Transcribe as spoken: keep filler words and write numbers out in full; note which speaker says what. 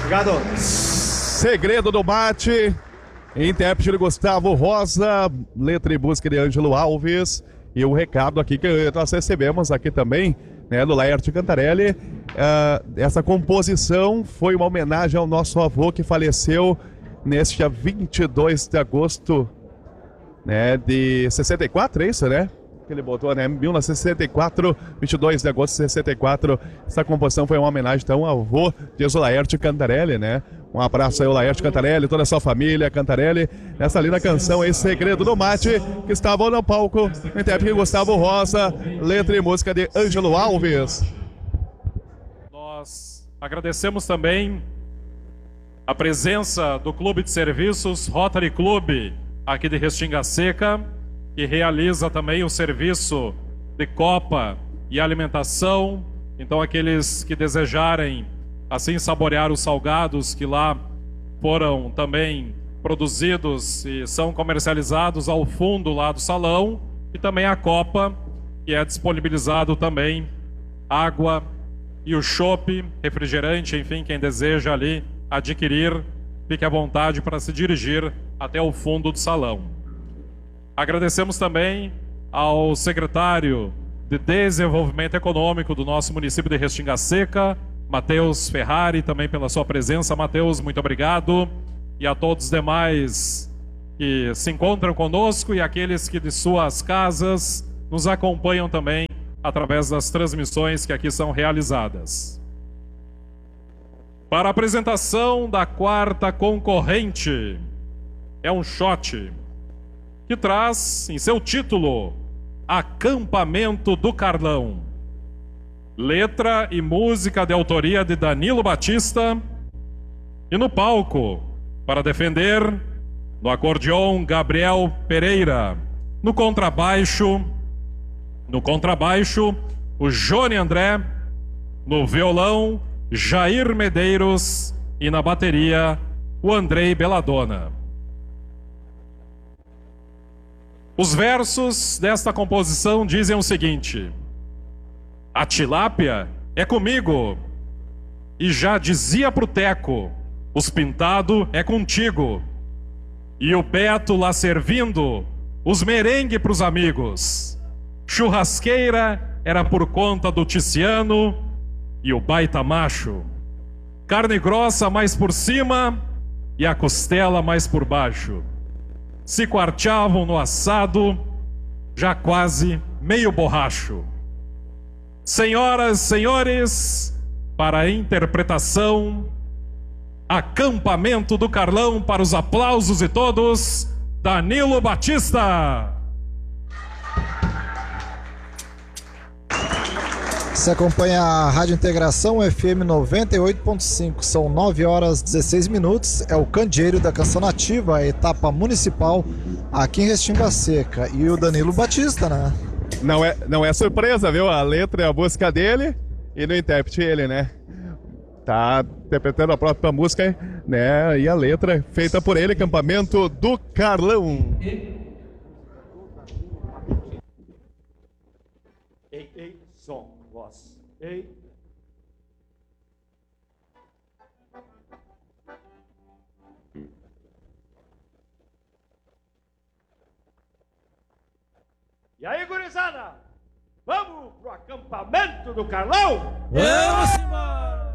Speaker 1: Obrigado.
Speaker 2: Segredo do Mate, intérprete de Gustavo Rosa, letra e música de Ângelo Alves. E o recado aqui que nós recebemos aqui também, né, do Laerte Cantarelli. Uh, essa composição foi uma homenagem ao nosso avô que faleceu neste dia vinte e dois de agosto, né, de sessenta e quatro, é isso, né? Que ele botou, né? mil novecentos e sessenta e quatro, vinte e dois de agosto de sessenta e quatro. Essa composição foi uma homenagem, então, ao avô de o Laerte Cantarelli, né? Um abraço aí ao Laerte Cantarelli, toda a sua família Cantarelli. Essa linda canção aí, Segredo do Mate, que estava no palco, intérprete Gustavo Rosa, letra e música de Ângelo Alves.
Speaker 3: Nós agradecemos também a presença do Clube de Serviços Rotary Club, aqui de Restinga Seca, que realiza também o serviço de copa e alimentação. Então, aqueles que desejarem assim saborear os salgados que lá foram também produzidos e são comercializados ao fundo lá do salão, e também a copa, que é disponibilizado também água e o chopp, refrigerante, enfim, quem deseja ali adquirir, fique à vontade para se dirigir até o fundo do salão. Agradecemos também ao secretário de Desenvolvimento Econômico do nosso município de Restinga Seca, Matheus Ferrari, também pela sua presença. Matheus, muito obrigado. E a todos os demais que se encontram conosco e aqueles que de suas casas nos acompanham também através das transmissões que aqui são realizadas. Para a apresentação da quarta concorrente, é um shot que traz em seu título Acampamento do Carlão. Letra e música de autoria de Danilo Batista. E no palco, para defender, no acordeon, Gabriel Pereira. No contrabaixo, no contrabaixo, o Johnny André. No violão, Jair Medeiros. E na bateria, o Andrei Belladonna. Os versos desta composição dizem o seguinte: a tilápia é comigo, e já dizia pro Teco, os pintado é contigo, e o Beto lá servindo os merengue pros amigos. Churrasqueira era por conta do Ticiano e o baita macho. Carne grossa mais por cima e a costela mais por baixo. Se quarteavam no assado, já quase meio borracho. Senhoras, senhores, para a interpretação, Acampamento do Carlão, para os aplausos de todos, Danilo Batista.
Speaker 4: Você acompanha a Rádio Integração F M noventa e oito ponto cinco, são nove horas e dezesseis minutos, é o Candeeiro da Canção Nativa, a etapa municipal aqui em Restinga Seca. E o Danilo Batista, né?
Speaker 2: Não é, não é surpresa, viu? A letra é a música dele e no intérprete ele, né? Tá interpretando a própria música, né? E a letra feita por ele, Acampamento do Carlão.
Speaker 1: Ei, ei, som, voz. Ei. E aí, gurizada? Vamos pro acampamento do Carlão?
Speaker 5: Vamos embora!